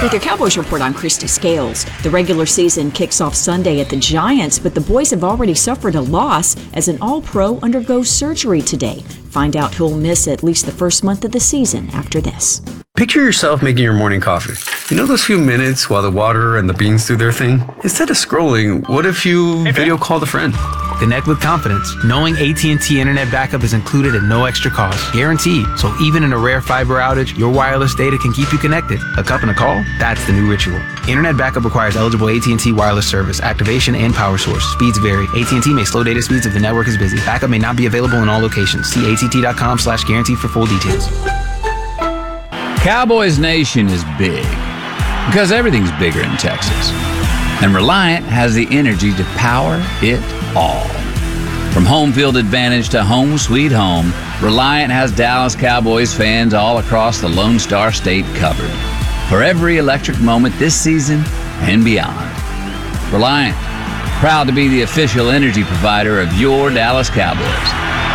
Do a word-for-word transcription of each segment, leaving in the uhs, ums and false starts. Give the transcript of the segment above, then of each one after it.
With your Cowboys Report, I'm Christy Scales. The regular season kicks off Sunday at the Giants, but the boys have already suffered a loss as an All-Pro undergoes surgery today. Find out who'll miss at least the first month of the season after this. Picture yourself making your morning coffee. You know those few minutes while the water and the beans do their thing? Instead of scrolling, what if you video called a friend? Connect with confidence, knowing A T and T Internet Backup is included at no extra cost. Guaranteed. So even in a rare fiber outage, your wireless data can keep you connected. A cup and a call? That's the new ritual. Internet Backup requires eligible A T and T wireless service, activation, and power source. Speeds vary. A T and T may slow data speeds if the network is busy. Backup may not be available in all locations. See A T T dot com slash guarantee for full details. Cowboys Nation is big because everything's bigger in Texas. And Reliant has the energy to power it all. From home field advantage to home sweet home, Reliant has Dallas Cowboys fans all across the Lone Star State covered for every electric moment this season and beyond. Reliant, proud to be the official energy provider of your Dallas Cowboys.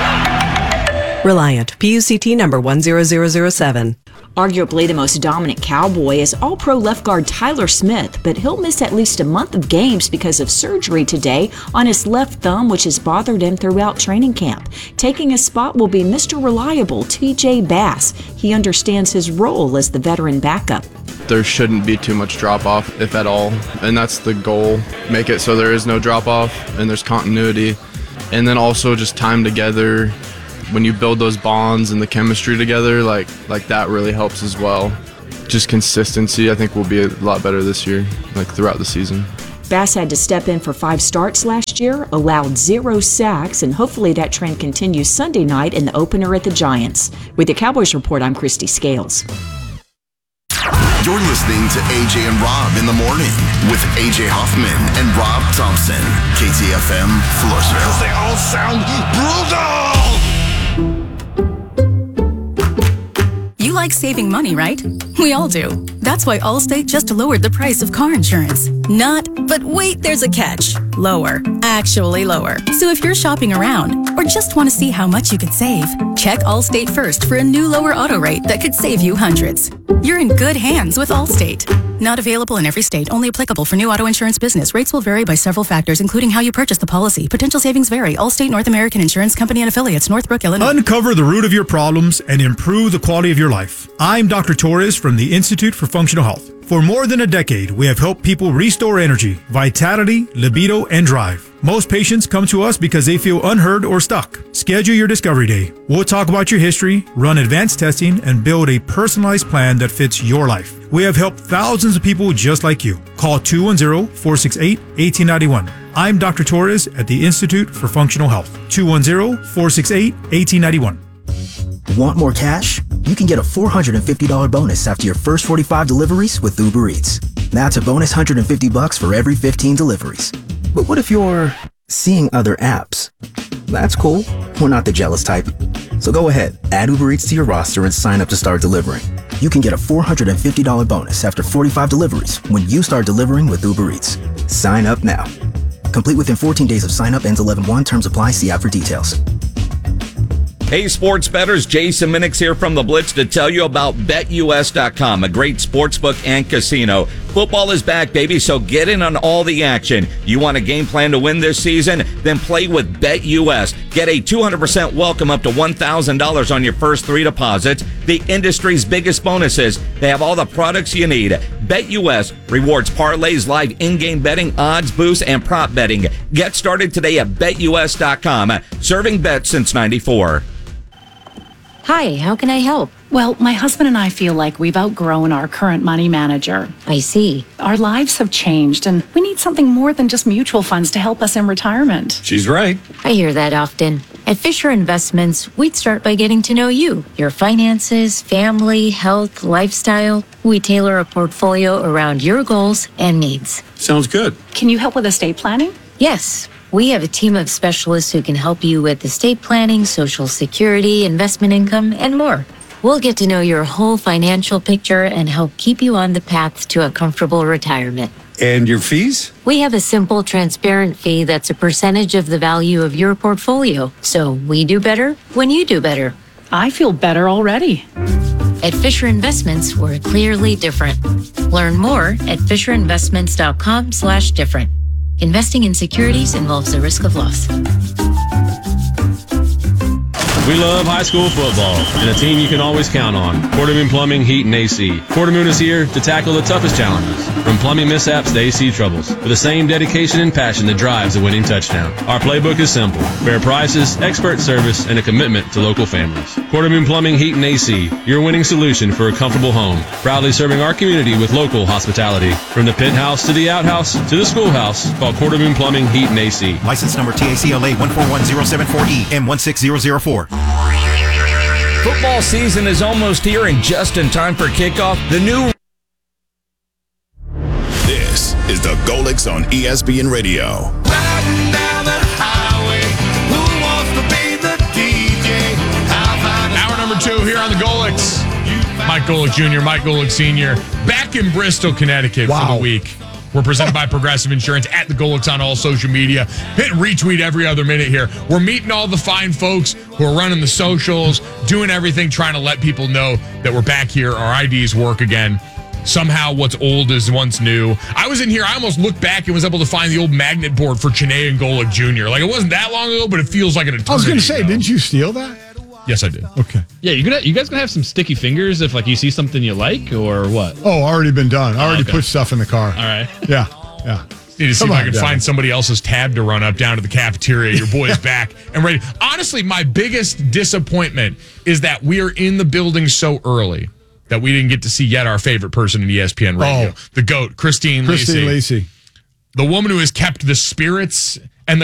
Reliant, P U C T number one zero zero zero seven. Arguably the most dominant Cowboy is All-Pro left guard Tyler Smith, but he'll miss at least a month of games because of surgery today on his left thumb, which has bothered him throughout training camp. Taking his spot will be Mister Reliable, T J Bass. He understands his role as the veteran backup. There shouldn't be too much drop-off, if at all, and that's the goal. Make it so there is no drop-off and there's continuity, and then also just time together. When you build those bonds and the chemistry together, like like that really helps as well. Just consistency, I think, will be a lot better this year, like throughout the season. Bass had to step in for five starts last year, allowed zero sacks, and hopefully that trend continues Sunday night in the opener at the Giants. With the Cowboys Report, I'm Christy Scales. You're listening to A J and Rob in the morning with A J Hoffman and Rob Thompson. K T F M, Floresville. Because they all sound brutal! You like saving money, right? We all do. That's why Allstate just lowered the price of car insurance. Not, but wait, there's a catch. Lower. Actually lower. So if you're shopping around or just want to see how much you could save, check Allstate first for a new lower auto rate that could save you hundreds. You're in good hands with Allstate. Not available in every state. Only applicable for new auto insurance business. Rates will vary by several factors, including how you purchase the policy. Potential savings vary. Allstate North American Insurance Company and affiliates, Northbrook, Illinois. Uncover the root of your problems and improve the quality of your life. I'm Doctor Torres from the Institute for Functional Health. For more than a decade, we have helped people restore energy, vitality, libido, and drive. Most patients come to us because they feel unheard or stuck. Schedule your discovery day. We'll talk about your history, run advanced testing, and build a personalized plan that fits your life. We have helped thousands of people just like you. Call two one zero, four six eight, one eight nine one. I'm Doctor Torres at the Institute for Functional Health. two one zero, four six eight, one eight nine one. Want more cash? You can get a four hundred fifty dollars bonus after your first forty-five deliveries with Uber Eats. That's a bonus one hundred fifty bucks for every fifteen deliveries. But what if you're seeing other apps? That's cool. We're not the jealous type. So go ahead, add Uber Eats to your roster and sign up to start delivering. You can get a four hundred fifty dollars bonus after forty-five deliveries when you start delivering with Uber Eats. Sign up now. Complete within fourteen days of sign up, ends eleven one. Terms apply. See app for details. Hey, sports bettors, Jason Minix here from The Blitz to tell you about Bet U S dot com, a great sportsbook and casino. Football is back, baby, so get in on all the action. You want a game plan to win this season? Then play with BetUS. Get a two hundred percent welcome up to one thousand dollars on your first three deposits. The industry's biggest bonuses. They have all the products you need. BetUS rewards parlays, live in-game betting, odds boosts, and prop betting. Get started today at Bet U S dot com. Serving bets since ninety-four. Hi, how can I help? Well, my husband and I feel like we've outgrown our current money manager. I see. Our lives have changed, and we need something more than just mutual funds to help us in retirement. She's right. I hear that often. At Fisher Investments, we'd start by getting to know you, your finances, family, health, lifestyle. We tailor a portfolio around your goals and needs. Sounds good. Can you help with estate planning? Yes. We have a team of specialists who can help you with estate planning, Social Security, investment income, and more. We'll get to know your whole financial picture and help keep you on the path to a comfortable retirement. And your fees? We have a simple, transparent fee that's a percentage of the value of your portfolio. So we do better when you do better. I feel better already. At Fisher Investments, we're clearly different. Learn more at FisherInvestments.com slash different. Investing in securities involves the risk of loss. We love high school football and a team you can always count on. Quartermoon Plumbing, Heat, and A C. Quartermoon is here to tackle the toughest challenges, from plumbing mishaps to A C troubles, with the same dedication and passion that drives a winning touchdown. Our playbook is simple: fair prices, expert service, and a commitment to local families. Quartermoon Plumbing, Heat, and A C, your winning solution for a comfortable home. Proudly serving our community with local hospitality. From the penthouse to the outhouse to the schoolhouse, call Quartermoon Plumbing, Heat, and A C. License number T A C L A one four one zero seven four E M one six zero zero four. Football season is almost here and just in time for kickoff. The new... This is the Golix on E S P N Radio. Riding down the highway, who wants to be the D J? Hour number two here on the Golix. Mike Golick Junior, Mike Golick Senior, back in Bristol, Connecticut wow. for the week. We're presented by Progressive Insurance at the Golix on all social media. Hit retweet every other minute here. We're meeting all the fine folks who are running the socials, doing everything, trying to let people know that we're back here. Our I Ds work again. Somehow what's old is once new. I was in here, I almost looked back and was able to find the old magnet board for Chiney and Golick Junior Like, it wasn't that long ago, but it feels like an eternity I was going to say, ago. Didn't you steal that? Yes, I did. Okay. Yeah, you gonna you guys gonna have some sticky fingers if like you see something you like or what? Oh, already been done. I already okay. put stuff in the car. All right. Yeah. Yeah. Need to see Come if on, I can Devin. find somebody else's tab to run up down to the cafeteria. Your boy's back and ready. Honestly, my biggest disappointment is that we are in the building so early that we didn't get to see yet our favorite person in E S P N Radio, Oh. the GOAT, Christine, Christine Lacey. Lacey. The woman who has kept the spirits